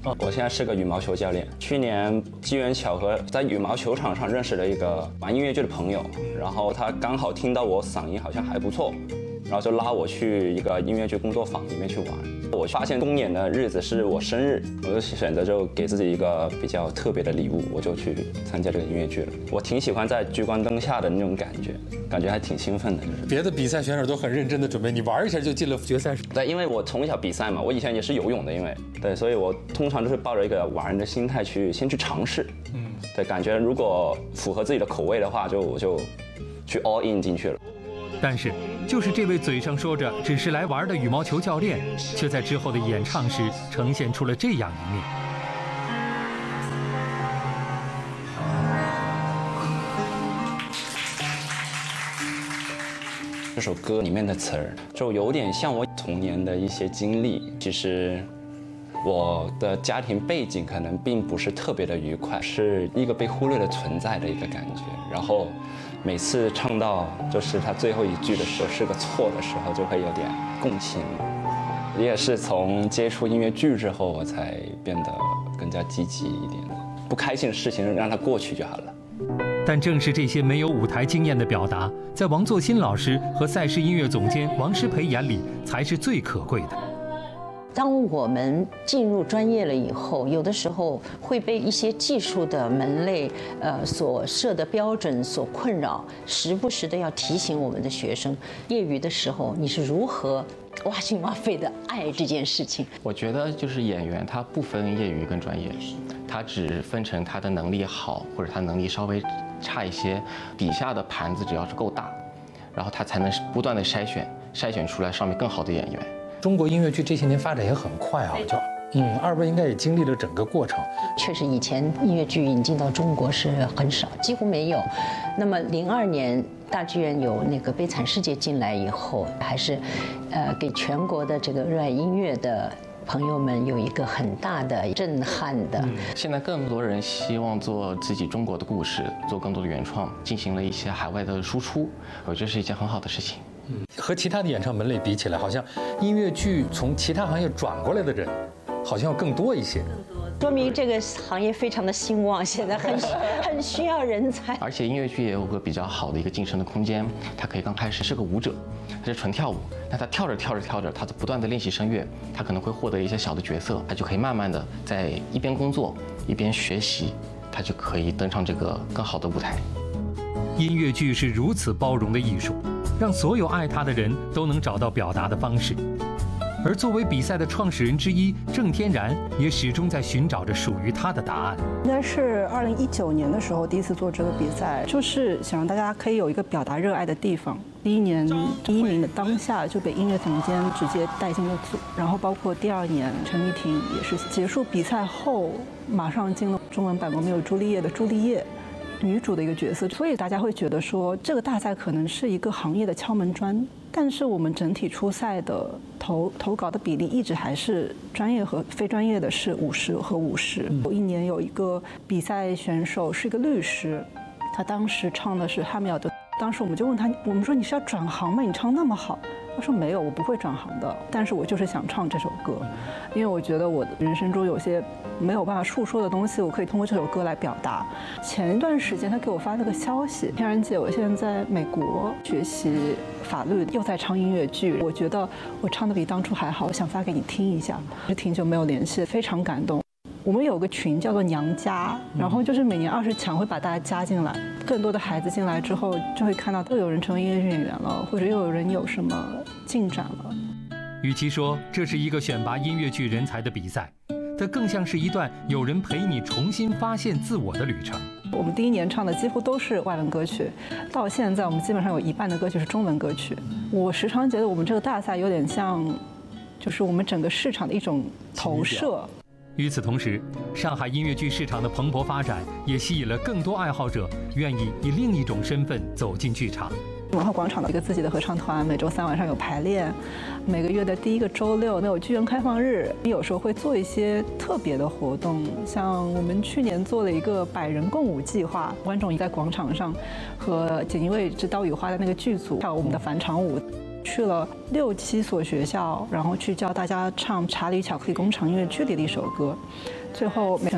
我现在是个羽毛球教练。去年机缘巧合在羽毛球场上认识了一个玩音乐剧的朋友，然后他刚好听到我嗓音好像还不错，然后就拉我去一个音乐剧工作坊里面去玩。我发现公演的日子是我生日，我就选择就给自己一个比较特别的礼物，我就去参加这个音乐剧了。我挺喜欢在聚光灯下的那种感觉还挺兴奋的。就是别的比赛选手都很认真的准备，你玩一下就进了决赛。 对，因为我从小比赛嘛，我以前也是游泳的，对，所以我通常都是抱着一个玩的心态先去尝试。对，感觉如果符合自己的口味的话，我就去 all in 进去了。 但是，就是这位嘴上说着只是来玩的羽毛球教练，却在之后的演唱时呈现出了这样一面。 这首歌里面的词儿，就有点像我童年的一些经历。其实，我的家庭背景可能并不是特别的愉快，是一个被忽略的存在的一个感觉。然后，每次唱到就是他最后一句的时候是个错的时候，就会有点共情。也是从接触音乐剧之后，我才变得更加积极一点。不开心的事情让它过去就好了。 但正是这些没有舞台经验的表达，在王作新老师和赛事音乐总监王诗培眼里，才是最可贵的。 当我们进入专业了以后，有的时候会被一些技术的门类所设的标准所困扰，时不时的要提醒我们的学生，业余的时候你是如何挖心挖肺的爱这件事情。 我觉得就是演员他不分业余跟专业，他只分成他的能力好或者他能力稍微差一些，底下的盘子只要是够大，然后他才能不断的筛选出来上面更好的演员。 中国音乐剧这些年发展也很快啊，二位应该也经历了整个过程。 确实，以前音乐剧引进到中国是很少，几乎没有。那么02年大剧院有那个《悲惨世界》进来以后，还是给全国的这个热爱音乐的朋友们有一个很大的震撼的。 现在更多人希望做自己中国的故事，做更多的原创，进行了一些海外的输出，我觉得是一件很好的事情。 和其他的演唱门类比起来，好像音乐剧从其他行业转过来的人，好像要更多一些。 说明这个行业非常的兴旺，现在很需要人才。 而且音乐剧也有个比较好的一个晋升的空间，他可以刚开始是个舞者，他是纯跳舞，那他跳着，他不断的练习声乐，他可能会获得一些小的角色，他就可以慢慢的在一边工作一边学习，他就可以登上这个更好的舞台。 音乐剧是如此包容的艺术，让所有爱它的人都能找到表达的方式。而作为比赛的创始人之一，郑天然也始终在寻找着属于他的答案。 应该是2019年的时候第一次做这个比赛，就是想让大家可以有一个表达热爱的地方。第一年第1名的当下就被音乐总监直接带进了组，然后包括第2年陈丽婷也是结束比赛后马上进了中文版《罗密欧朱丽叶》的朱丽叶女主的一个角色，所以大家会觉得说这个大赛可能是一个行业的敲门砖，但是我们整体出赛的投稿的比例一直还是专业和非专业的是50和50。有一年有一个比赛选手是一个律师，他当时唱的是汉密尔顿，当时我们就问他，我们说你是要转行吗？你唱那么好。他说没有，我不会转行的，但是我就是想唱这首歌，因为我觉得我的人生中有些没有办法述说的东西，我可以通过这首歌来表达。前一段时间他给我发了个消息，天然姐，我现在在美国学习法律，又在唱音乐剧，我觉得我唱的比当初还好，我想发给你听一下。是挺久没有联系，非常感动。我们有个群叫做娘家，然后就是每年20强会把大家加进来，更多的孩子进来之后，就会看到又有人成为音乐剧演员了，或者又有人有什么进展了。 与其说这是一个选拔音乐剧人才的比赛，它更像是一段有人陪你重新发现自我的旅程。 我们第1年唱的几乎都是外文歌曲，到现在我们基本上有1半的歌曲是中文歌曲。我时常觉得我们这个大赛有点像，就是我们整个市场的一种投射。 与此同时，上海音乐剧市场的蓬勃发展也吸引了更多爱好者愿意以另一种身份走进剧场。 文化广场的一个自己的合唱团，每周3晚上有排练，每个月的第1个周六有剧院开放日，有时候会做一些特别的活动，像我们去年做了一个100人共舞计划，观众在广场上和锦衣卫之刀与花的那个剧组跳我们的返场舞。 去了6、7所学校，然后去教大家唱《查理巧克力工厂》音乐剧里的一首歌，最后每